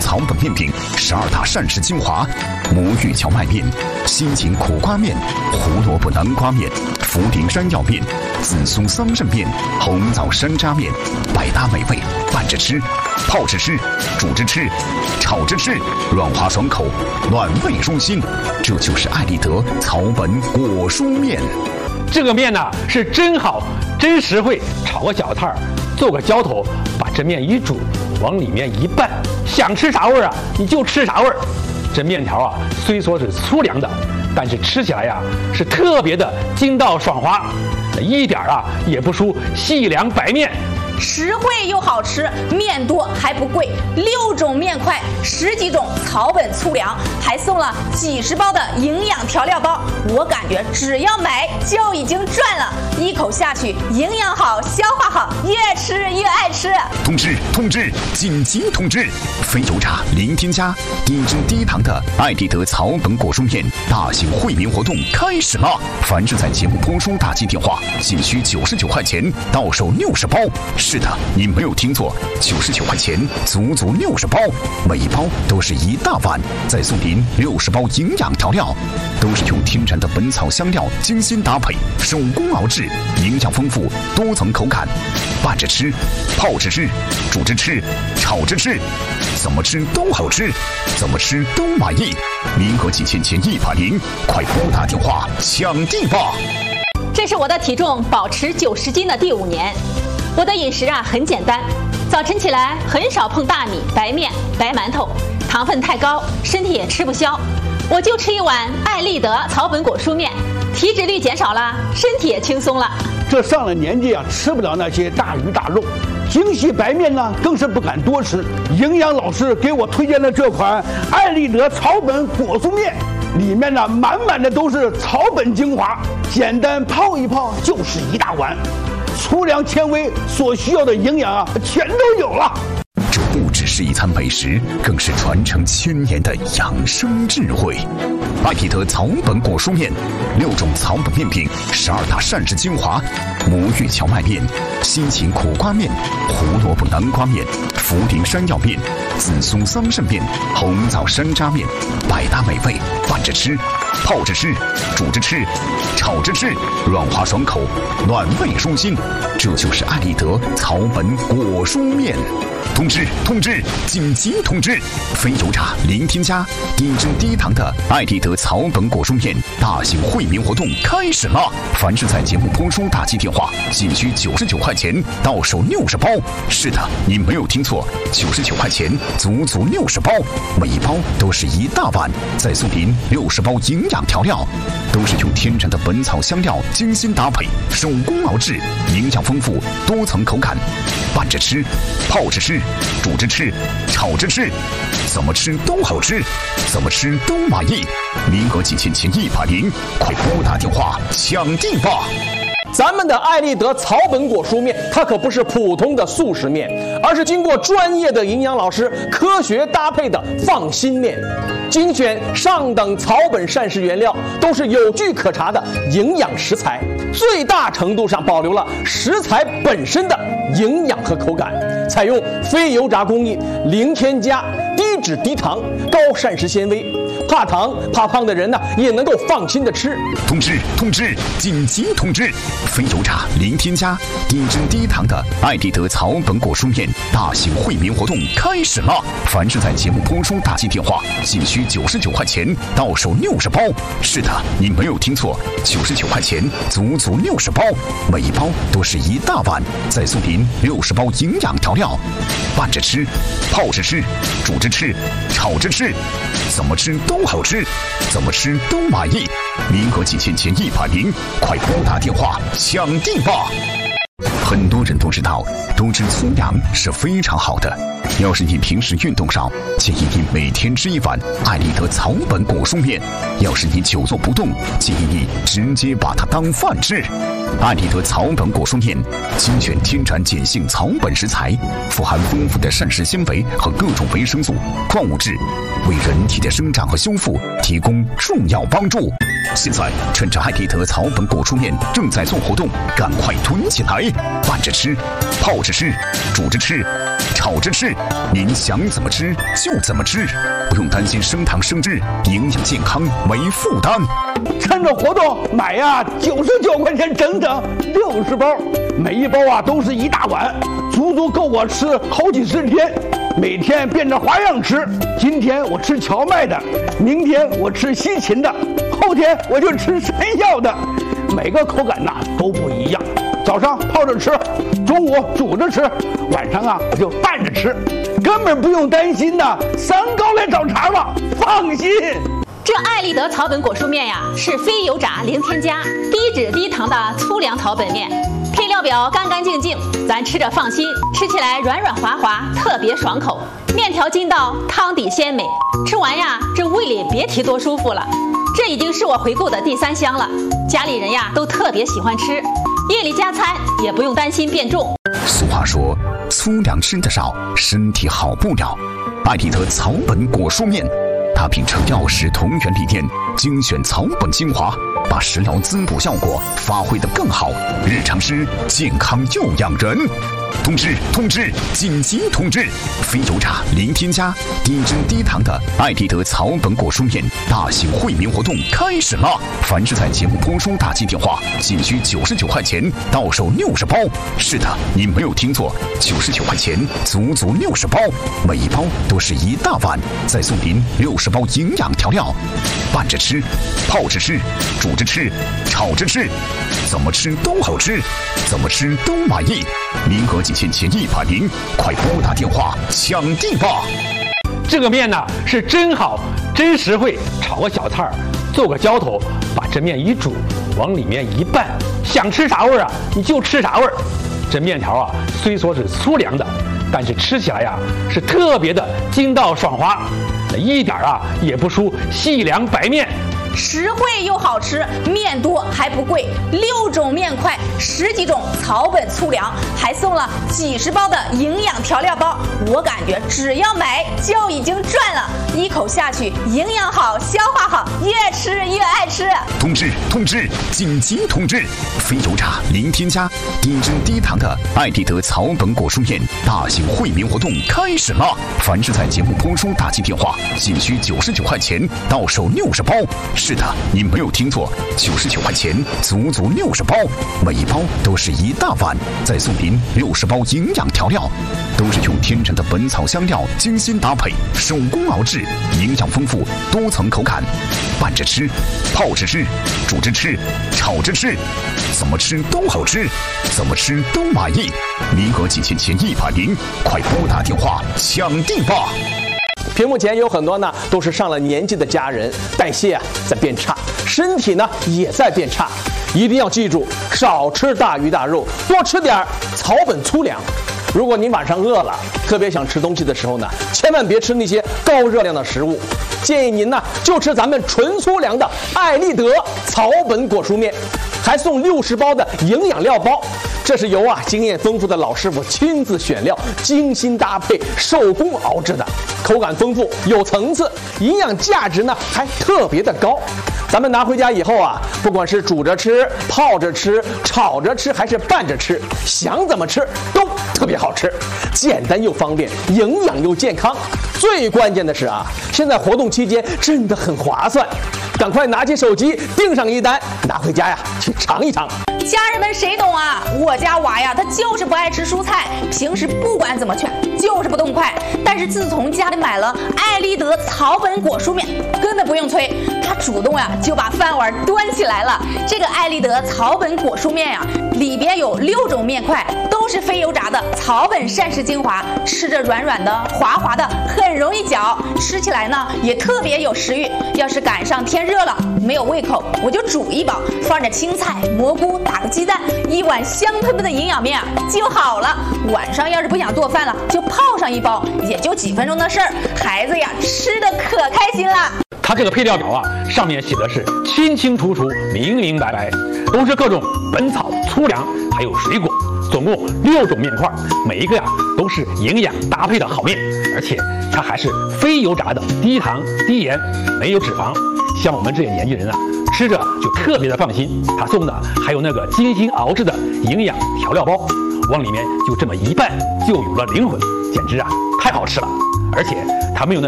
草本面饼，12大膳食精华，魔芋荞麦面、西芹苦瓜面、胡萝卜南瓜面、福鼎山药面、紫苏桑葚面、红枣山楂面，百搭美味，拌着吃，泡着吃，煮着吃，炒着吃，软滑爽口，暖胃舒心。这就是爱立德草本果蔬面。 这个面呢是真好，真实惠，炒个小菜，做个浇头，把这面一煮，往里面一拌，想吃啥味儿啊你就吃啥味儿。这面条啊虽说是粗粮的，但是吃起来呀是特别的筋道爽滑，一点啊也不输细粮白面。 实惠又好吃，面多还不贵，6种面块，10几种草本粗粮，还送了几十包的营养调料包。我感觉只要买就已经赚了，一口下去，营养好，消化好，越吃越爱吃。 通知，紧急通知！非油炸零添加、低脂低糖的爱立德草本果蔬面大型惠民活动开始了！凡是在节目播出打进电话，仅需99块钱，到手60包。是的，你没有听错，99块钱，足足60包，每一包都是一大碗，再送您60包营养调料，都是用天然的本草香料精心搭配，手工熬制，营养丰富，多层口感，拌着吃，泡着吃，煮着吃，炒着吃，怎么吃都好吃，怎么吃都满意。名额仅限前100，快拨打电话抢地吧！ 这是我的体重保持90斤的第5年。我的饮食啊很简单，早晨起来很少碰大米、白面、白馒头，糖分太高，身体也吃不消。我就吃一碗爱立德草本果蔬面，体脂率减少了，身体也轻松了。 这上了年纪啊，吃不了那些大鱼大肉，精细白面呢更是不敢多吃。营养老师给我推荐的这款爱立德草本果蔬面，里面呢满满的都是草本精华，简单泡一泡就是一大碗。粗粮纤维所需要的营养啊，全都有了。 这不只是一餐美食，更是传承1000年的养生智慧。爱立德草本果蔬面，6种草本面饼，12大膳食精华，魔芋荞麦面、西芹苦瓜面、胡萝卜南瓜面、福鼎山药面、紫苏桑葚面、红枣山楂面，百搭美味，拌着吃，泡着吃，煮着吃，炒着吃，软滑爽口，暖胃舒心。这就是爱立德草本果蔬面。通知，紧急通知！非油炸零添加、低脂低糖的爱立德草本果蔬面大型惠民活动开始了！凡是在节目播出打进电话，仅需99块钱，到手60包。是的，你没有听错，99块钱，足足60包，每一包都是一大碗，再送您60包营养调料，都是用天然的本草香料精心搭配，手工熬制，营养丰富，多层口感，拌着吃，泡着吃，煮着吃，炒着吃，怎么吃都好吃，怎么吃都满意。名额仅限前100，快拨打电话抢地吧！ 咱们的爱立德草本果蔬面，它可不是普通的速食面，而是经过专业的营养老师科学搭配的放心面，精选上等草本膳食原料，都是有据可查的营养食材，最大程度上保留了食材本身的营养和口感，采用非油炸工艺，零添加，低脂低糖，高膳食纤维，怕糖怕胖的人呢也能够放心的吃。 通知，紧急通知！非油炸零添加、低脂低糖的爱立德草本果蔬面大型惠民活动开始了！凡是在节目播出打进电话，仅需99块钱，到手60包。是的，你没有听错，99块钱，足足60包，每一包都是一大碗，再送您60包营养调料，拌着吃，泡着吃，煮着吃，炒着吃，怎么吃都好吃，怎么吃都满意。名额仅限前100，快拨打电话抢地吧！很多人都知道，多吃粗粮是非常好的。要是你平时运动少，建议你每天吃一碗爱立德草本果蔬面；要是你久坐不动，建议你直接把它当饭吃。 艾丽德草本果蔬面，精选天然碱性草本食材，富含丰富的膳食纤维和各种维生素、矿物质，为人体的生长和修复提供重要帮助。现在趁着艾丽德草本果蔬面正在做活动，赶快囤起来，拌着吃，泡着吃，煮着吃，炒着吃，您想怎么吃就怎么吃，不用担心升糖升脂，营养健康没负担。 趁着活动买呀，99块钱整整60包，每一包啊都是一大碗，足足够我吃好几十天。每天变着花样吃，今天我吃荞麦的，明天我吃西芹的，后天我就吃山药的，每个口感呐都不一样。早上泡着吃，中午煮着吃，晚上啊我就拌着吃，根本不用担心呐三高来找茬吧，放心。 这艾丽德草本果蔬面呀，是非油炸零添加、低脂低糖的粗粮草本面，配料表干干净净，咱吃着放心，吃起来软软滑滑，特别爽口。面条筋道，汤底鲜美，吃完呀，这胃里别提多舒服了。这已经是我回购的第3箱了，家里人呀都特别喜欢吃，夜里加餐也不用担心变重。 俗话说，粗粮吃得少，身体好不了。艾丽德草本果蔬面，它秉承药食同源理念，精选草本精华，把食疗滋补效果发挥得更好，日常吃健康又养人。通知！紧急通知！非油炸、零添加、低脂低糖的艾丽德草本果蔬面大型惠民活动开始了！凡是在节目播出打进电话，仅需99块钱，到手60包。是的，你没有听错，99块钱，足足60包，每一包都是一大碗，再送您60包营养调料，拌着吃，泡着吃，煮着吃，炒着吃，怎么吃都好吃，怎么吃都满意。名额仅限前100名，快拨打电话抢订吧！ 这个面呢是真好，真实惠，炒个小菜儿，做个浇头，把这面一煮，往里面一拌，想吃啥味儿啊你就吃啥味儿。这面条啊虽说是粗粮的，但是吃起来呀是特别的筋道爽滑，那一点啊也不输细粮白面。 实惠又好吃，面多还不贵，6种面块，10几种草本粗粮，还送了几十包的营养调料包。我感觉只要买就已经赚了，一口下去营养好，消化好，越吃越爱吃。 通知！紧急通知！非油炸、零添加、低脂低糖的艾丽德草本果蔬面大型惠民活动开始了！凡是在节目播出打进电话，仅需99块钱，到手60包。是的，你没有听错，99块钱，足足60包，每一包都是一大碗，再送您60包营养调料，都是用天然的本草香料精心搭配，手工熬制，营养丰富，多层口感，拌着吃，泡着吃，煮着吃，炒着吃，怎么吃都好吃，怎么吃都满意。名额仅限前100名，快拨打电话抢订吧！ 屏幕前有很多呢，都是上了年纪的家人，代谢啊在变差，身体呢也在变差，一定要记住，少吃大鱼大肉，多吃点草本粗粮。如果您晚上饿了，特别想吃东西的时候呢，千万别吃那些高热量的食物，建议您呢就吃咱们纯粗粮的艾丽德草本果蔬面，还送60包的营养料包。这是由经验丰富的老师傅亲自选料，精心搭配，手工熬制的，口感丰富，有层次，营养价值呢还特别的高。咱们拿回家以后不管是煮着吃、泡着吃、炒着吃，还是拌着吃，想怎么吃都特别好吃，简单又方便，营养又健康。最关键的是现在活动期间真的很划算，赶快拿起手机订上一单，拿回家去尝一尝。 家人们谁懂啊？我家娃呀，他就是不爱吃蔬菜，平时不管怎么劝，就是不动筷。但是自从家里买了艾丽德草本果蔬面，根本不用催，他主动就把饭碗端起来了。这个艾丽德草本果蔬面里边有6种面块，都是非油炸的草本膳食精华，吃着软软的、滑滑的，很容易嚼，吃起来呢也特别有食欲。要是赶上天热了，没有胃口，我就煮一包，放着青菜、蘑菇，打个鸡蛋，一碗香喷喷的营养面就好了。晚上要是不想做饭了，就泡上一包，也就几分钟的事儿，孩子吃的可开心了。 它这个配料表啊，上面写的是清清楚楚、明明白白，都是各种本草、粗粮，还有水果，总共6种面块，每一个呀都是营养搭配的好面，而且它还是非油炸的，低糖、低盐，没有脂肪。像我们这些年轻人啊，吃着就特别的放心。他送的还有那个精心熬制的营养调料包，往里面就这么一拌，就有了灵魂，简直啊太好吃了。而且它没有那